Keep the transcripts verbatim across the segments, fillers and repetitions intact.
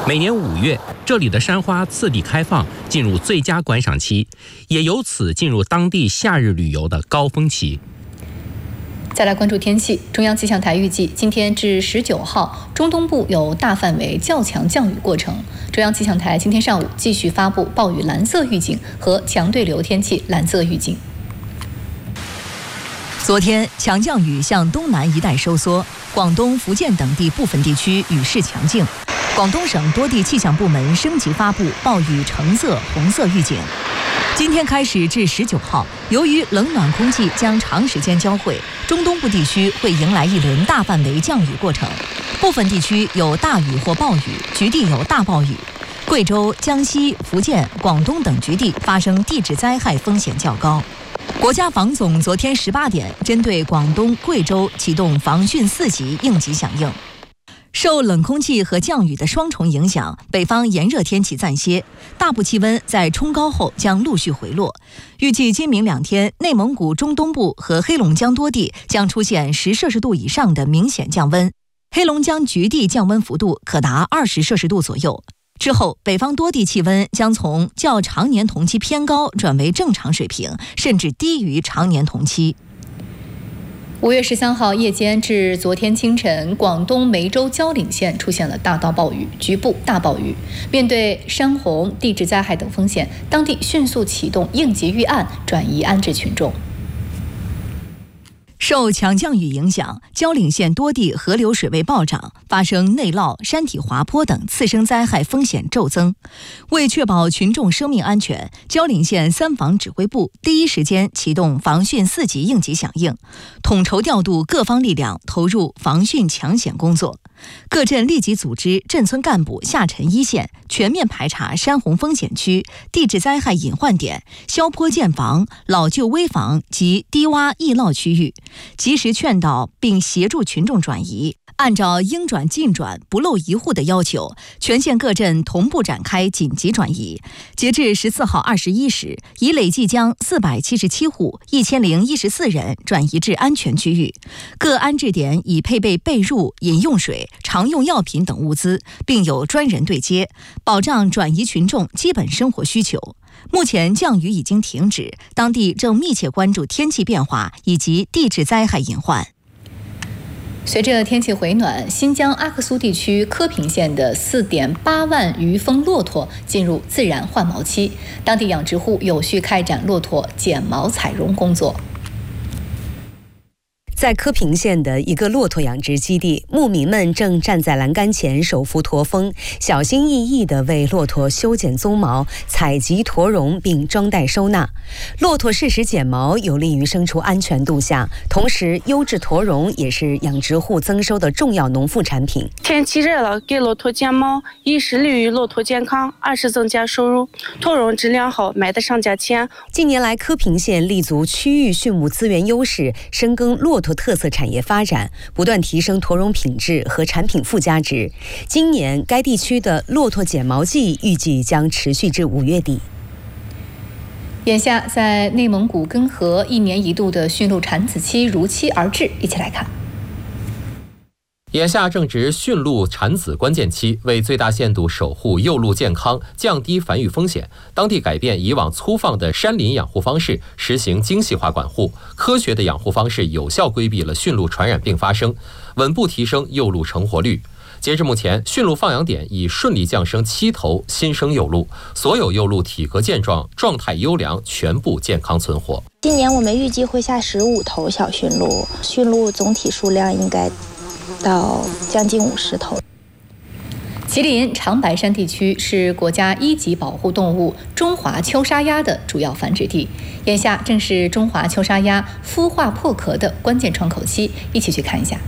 每年五月，这里的山花次第开放，进入最佳观赏期，也由此进入当地夏日旅游的高峰期。 再来关注天气，中央气象台预计今天至十九号，中东部有大范围较强降雨过程。中央气象台今天上午继续发布暴雨蓝色预警和强对流天气蓝色预警。 昨天，强降雨向东南一带收缩，广东、福建等地部分地区雨势强劲。广东省多地气象部门升级发布暴雨橙色、红色预警。今天开始至十九号，由于冷暖空气将长时间交汇，中东部地区会迎来一轮大范围降雨过程，部分地区有大雨或暴雨，局地有大暴雨。贵州、江西、福建、广东等局地发生地质灾害风险较高。国家防总昨天十八点针对广东、贵州启动防汛四级应急响应。受冷空气和降雨的双重影响，北方炎热天气暂歇，大部气温在冲高后将陆续回落。预计今明两天，内蒙古中东部和黑龙江多地将出现十摄氏度以上的明显降温，黑龙江局地降温幅度可达二十摄氏度左右。之后，北方多地气温将从较常年同期偏高转为正常水平，甚至低于常年同期。 五月十三号夜间至昨天清晨，广东梅州蕉岭县出现了大到暴雨，局部大暴雨。面对山洪、地质灾害等风险，当地迅速启动应急预案，转移安置群众。 受强降雨影响，蕉岭县多地河流水位暴涨，发生内涝、山体滑坡等次生灾害风险骤增。为确保群众生命安全，蕉岭县三防指挥部第一时间启动防汛四级应急响应，统筹调度各方力量投入防汛抢险工作。各镇立即组织镇村干部下沉一线，全面排查山洪风险区、地质灾害隐患点、消坡建房、老旧危房及低洼易涝区域，及时劝导并协助群众转移。按照应转尽转、不漏一户的要求，全县各镇同步展开紧急转移。截至十四号二十一时，已累计将四百七十七户、一千零一十四人转移至安全区域。各安置点已配备被褥、饮用水、常用药品等物资，并有专人对接，保障转移群众基本生活需求。目前降雨已经停止，当地正密切关注天气变化以及地质灾害隐患。 随着天气回暖，新疆阿克苏地区科平县的 四点八万余峰骆驼进入自然换毛期，当地养殖户有序开展骆驼剪毛采绒工作。 在科平县的一个骆驼养殖基地，牧民们正站在栏杆前手扶驼峰，小心翼翼地为骆驼修剪鬃毛、采集驼绒并装袋收纳。骆驼适时剪毛有利于牲畜安全度夏，同时优质驼绒也是养殖户增收的重要农副产品。 天气热了，给骆驼剪毛，一是利于骆驼健康，二是增加收入。驼绒质量好，卖得上价钱。 近年来，科平县立足区域畜牧资源优势，深耕骆驼特色产业发展，不断提升驼绒品质和产品附加值。今年该地区的骆驼剪毛季预计将持续至五月底。 眼下在内蒙古根河，一年一度的驯鹿产子期如期而至，一起来看。 眼下正值驯鹿产子关键期，为最大限度守护幼鹿健康，降低繁育风险，当地改变以往粗放的山林养护方式，实行精细化管护。科学的养护方式有效规避了驯鹿传染病发生，稳步提升幼鹿成活率。截至目前，驯鹿放养点已顺利降生七头新生幼鹿，所有幼鹿体格健壮，状态优良，全部健康存活。 今年我们预计会下十五头小驯鹿，驯鹿总体数量应该到将近五十头。 吉林长白山地区是国家一级保护动物中华秋沙鸭的主要繁殖地，眼下正是中华秋沙鸭孵化破壳的关键窗口期，一起去看一下。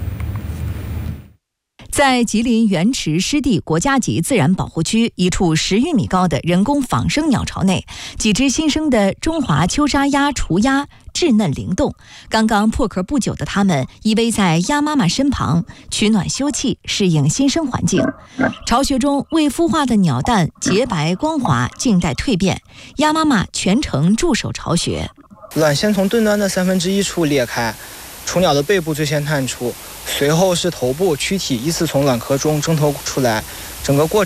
在吉林原池湿地国家级自然保护区一处十余米高的人工仿生鸟巢内，几只新生的中华秋沙鸭雏鸭稚嫩灵动，刚刚破壳不久的它们依偎在鸭妈妈身旁，取暖休憩，适应新生环境。巢穴中未孵化的鸟蛋洁白光滑，静待蜕变，鸭妈妈全程驻守巢穴。 卵先从钝端的三分之一处裂开，雏鸟的背部最先探出，随后是头部躯体依次从卵壳中挣脱出来，整个过程